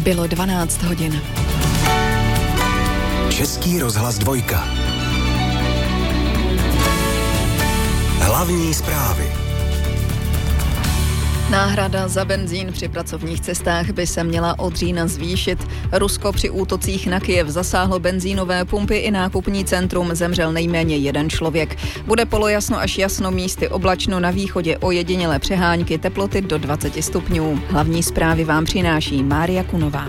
Bylo 12 hodin. Český rozhlas 2. Hlavní zprávy. Náhrada za benzín při pracovních cestách by se měla od října zvýšit. Rusko při útocích na Kyjev zasáhlo benzínové pumpy i nákupní centrum, zemřel nejméně 1 člověk. Bude polojasno až jasno, místy oblačno, na východě ojedinělé přehánky, teploty do 20 stupňů. Hlavní zprávy vám přináší Mária Kunová.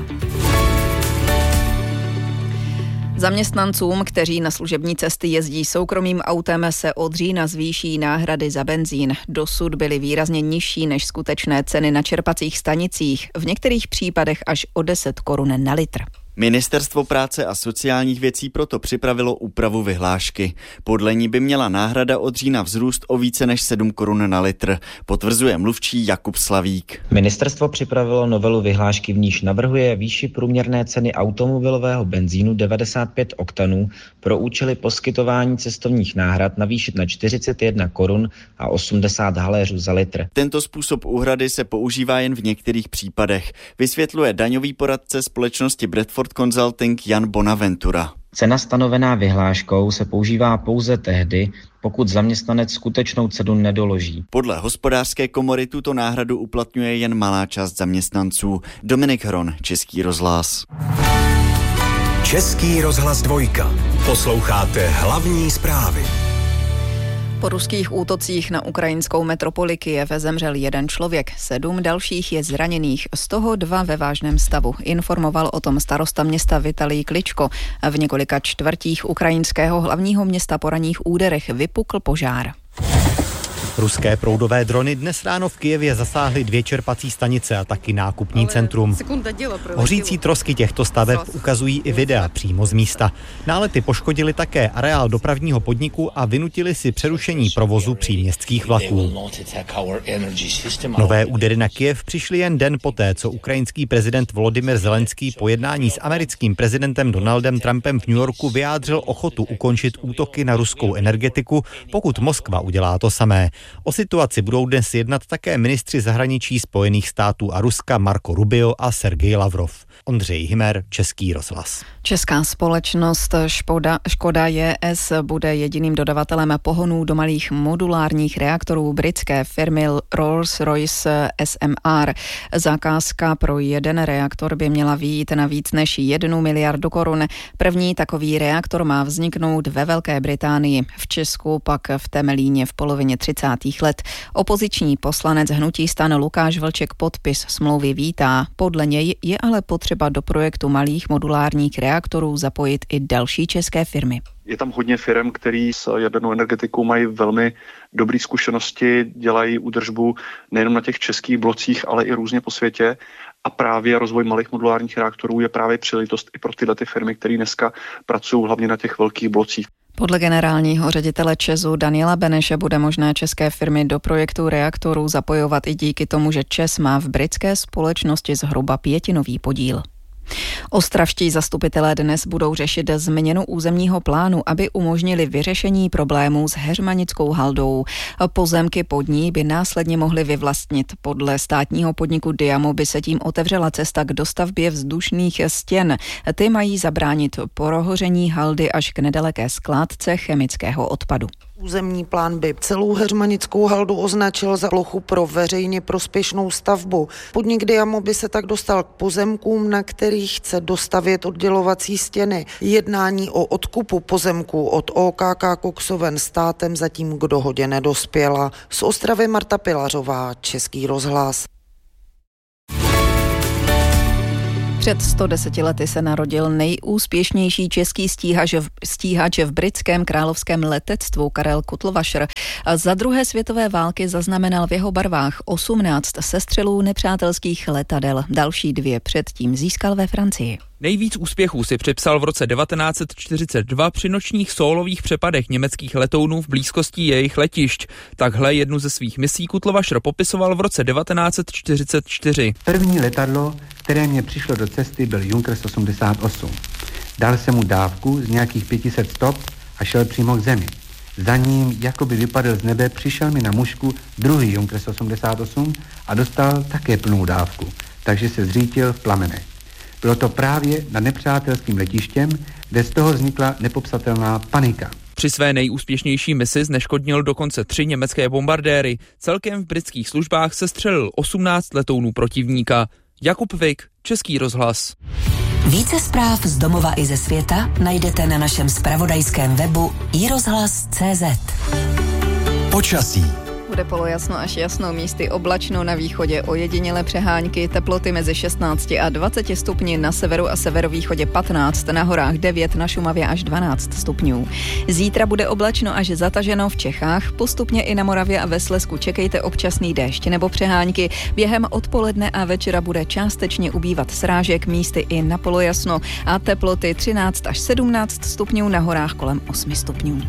Zaměstnancům, kteří na služební cesty jezdí soukromým autem, se od října zvýší náhrady za benzín. Dosud byly výrazně nižší než skutečné ceny na čerpacích stanicích, v některých případech až o 10 korun na litr. Ministerstvo práce a sociálních věcí proto připravilo úpravu vyhlášky. Podle ní by měla náhrada od října vzrůst o více než 7 korun na litr, potvrzuje mluvčí Jakub Slavík. Ministerstvo připravilo novelu vyhlášky, v níž navrhuje výši průměrné ceny automobilového benzínu 95 oktanů pro účely poskytování cestovních náhrad navýšit na 41 korun a 80 haléřů za litr. Tento způsob úhrady se používá jen v některých případech, vysvětluje daňový poradce společnosti Bradford Consulting Jan Bonaventura. Cena stanovená vyhláškou se používá pouze tehdy, pokud zaměstnanec skutečnou cenu nedoloží. Podle hospodářské komory tuto náhradu uplatňuje jen malá část zaměstnanců. Dominik Hron, Český rozhlas. Český rozhlas 2. Posloucháte hlavní zprávy. Po ruských útocích na ukrajinskou metropoli Kyjev zemřel 1 člověk, 7 dalších je zraněných, z toho 2 ve vážném stavu. Informoval o tom starosta města Vitalij Kličko. V několika čtvrtích ukrajinského hlavního města po ranních úderech vypukl požár. Ruské proudové drony dnes ráno v Kyjevě zasáhly 2 čerpací stanice a taky nákupní centrum. Hořící trosky těchto staveb ukazují i videa přímo z místa. Nálety poškodily také areál dopravního podniku a vynutili si přerušení provozu příměstských vlaků. Nové údery na Kyjev přišly jen den poté, co ukrajinský prezident Volodymyr Zelenský po jednání s americkým prezidentem Donaldem Trumpem v New Yorku vyjádřil ochotu ukončit útoky na ruskou energetiku, pokud Moskva udělá to samé. O situaci budou dnes jednat také ministři zahraničí Spojených států a Ruska Marco Rubio a Sergej Lavrov. Ondřej Hymer, Český rozhlas. Česká společnost Škoda JS bude jediným dodavatelem pohonů do malých modulárních reaktorů britské firmy Rolls-Royce SMR. Zakázka pro 1 reaktor by měla vyjít na víc než 1 miliardu korun. První takový reaktor má vzniknout ve Velké Británii, v Česku pak v Temelíně v polovině 30. let. Opoziční poslanec hnutí STAN Lukáš Vlček podpis smlouvy vítá. Podle něj je ale potřeba do projektu malých modulárních reaktorů zapojit i další české firmy. Je tam hodně firm, který s jadernou energetikou mají velmi dobré zkušenosti, dělají údržbu nejenom na těch českých blocích, ale i různě po světě. A právě rozvoj malých modulárních reaktorů je právě příležitost i pro tyhle firmy, které dneska pracují hlavně na těch velkých blocích. Podle generálního ředitele ČEZu Daniela Beneše bude možné české firmy do projektu reaktorů zapojovat i díky tomu, že ČEZ má v britské společnosti zhruba 5% podíl. Ostravští zastupitelé dnes budou řešit změnu územního plánu, aby umožnili vyřešení problémů s Heřmanickou haldou. Pozemky pod ní by následně mohly vyvlastnit. Podle státního podniku Diamo by se tím otevřela cesta k dostavbě vzdušných stěn. Ty mají zabránit prohoření haldy až k nedaleké skládce chemického odpadu. Územní plán by celou Heřmanickou haldu označil za plochu pro veřejně prospěšnou stavbu. Podnik Diamo by se tak dostal k pozemkům, na kterých chce dostavět oddělovací stěny. Jednání o odkupu pozemků od OKK Koksoven státem zatím k dohodě nedospěla. Z Ostravy Marta Pilařová, Český rozhlas. Před 110 lety se narodil nejúspěšnější český stíhač v britském královském letectvu Karel Kutlvašer. Za druhé světové války zaznamenal v jeho barvách 18 sestřelů nepřátelských letadel. Další 2 předtím získal ve Francii. Nejvíc úspěchů si připsal v roce 1942 při nočních sólových přepadech německých letounů v blízkosti jejich letišť. Takhle jednu ze svých misí Kutlvašer popisoval v roce 1944. První letadlo, které mě přišlo do cesty, byl Junkers 88. Dal jsem mu dávku z nějakých 500 stop a šel přímo k zemi. Za ním, jako by vypadl z nebe, přišel mi na mužku druhý Junkers 88 a dostal také plnou dávku, takže se zřítil v plamenech. Bylo to právě nad nepřátelským letištěm, kde z toho vznikla nepopsatelná panika. Při své nejúspěšnější misi zneškodnil dokonce 3 německé bombardéry. Celkem v britských službách sestřelil 18 letounů protivníka. Jakub Vik, Český rozhlas. Více zpráv z domova i ze světa najdete na našem zpravodajském webu iRozhlas.cz. Počasí. Bude polojasno až jasno, místy oblačno, na východě ojedinělé přehánky, teploty mezi 16 a 20 stupni, na severu a severovýchodě 15, na horách 9, na Šumavě až 12 stupňů. Zítra bude oblačno až zataženo v Čechách, postupně i na Moravě a ve Slezsku čekejte občasný déšť nebo přehánky. Během odpoledne a večera bude částečně ubývat srážek, místy i na polojasno a teploty 13 až 17 stupňů, na horách kolem 8 stupňů.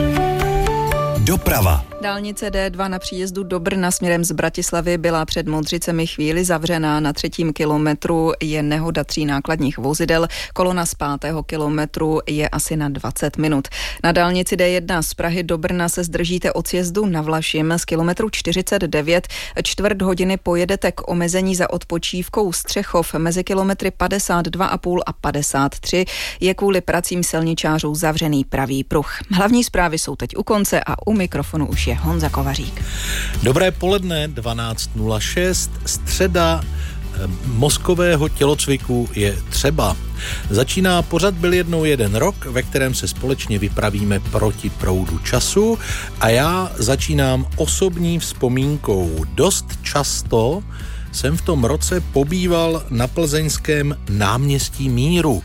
Doprava. Dálnice D2 na příjezdu do Brna směrem z Bratislavy byla před Modřicemi chvíli zavřená. Na 3. kilometru je nehoda 3 nákladních vozidel. Kolona z 5. kilometru je asi na 20 minut. Na dálnici D1 z Prahy do Brna se zdržíte od sjezdu na Vlašim z kilometru 49. Čtvrt hodiny pojedete k omezení za odpočívkou Střechov mezi kilometry 52,5 a 53. Je kvůli pracím silničářů zavřený pravý pruh. Hlavní zprávy jsou teď u konce a u mikrofonu už je Honza Kovařík. Dobré poledne, 12.06, středa mozkového tělocviku je třeba. Začíná pořad Byl jednou jeden rok, ve kterém se společně vypravíme proti proudu času a já začínám osobní vzpomínkou. Dost často jsem v tom roce pobýval na plzeňském náměstí Míru.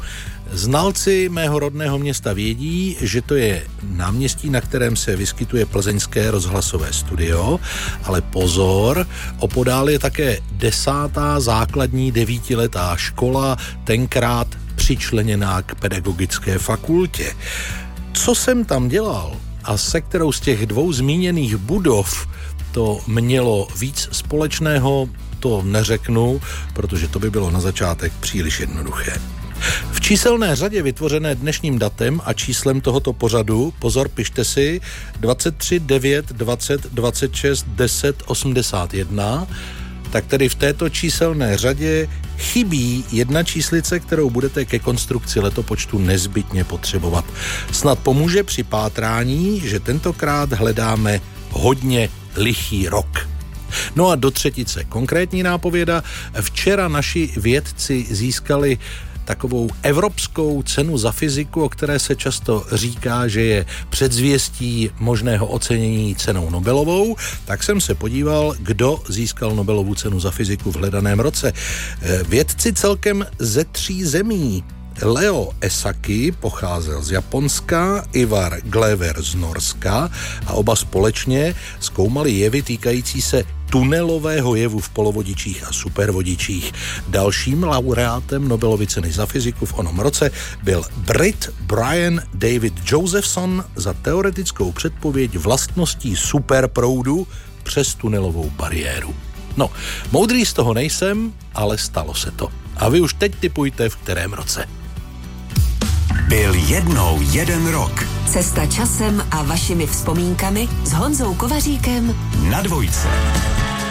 Znalci mého rodného města vědí, že to je náměstí, na kterém se vyskytuje plzeňské rozhlasové studio, ale pozor, opodál je také 10. základní 9letá škola, tenkrát přičleněná k pedagogické fakultě. Co jsem tam dělal a se kterou z těch 2 zmíněných budov to mělo víc společného, to neřeknu, protože to by bylo na začátek příliš jednoduché. V číselné řadě vytvořené dnešním datem a číslem tohoto pořadu, pozor, pište si, 23, 9, 20, 26, 10, 81, tak tedy v této číselné řadě chybí jedna číslice, kterou budete ke konstrukci letopočtu nezbytně potřebovat. Snad pomůže při pátrání, že tentokrát hledáme hodně lichý rok. No a do třetice konkrétní nápověda. Včera naši vědci získali takovou evropskou cenu za fyziku, o které se často říká, že je předzvěstí možného ocenění cenou Nobelovou, tak jsem se podíval, kdo získal Nobelovu cenu za fyziku v hledaném roce. Vědci celkem ze 3 zemí. Leo Esaki pocházel z Japonska, Ivar Glever z Norska a oba společně zkoumali jevy týkající se tunelového jevu v polovodičích a supervodičích. Dalším laureátem Nobelovy ceny za fyziku v onom roce byl Brit Brian David Josephson za teoretickou předpověď vlastností superproudu přes tunelovou bariéru. No, moudrý z toho nejsem, ale stalo se to. A vy už teď tipujte, v kterém roce. Byl jednou jeden rok. Cesta časem a vašimi vzpomínkami s Honzou Kovaříkem Na Dvojce.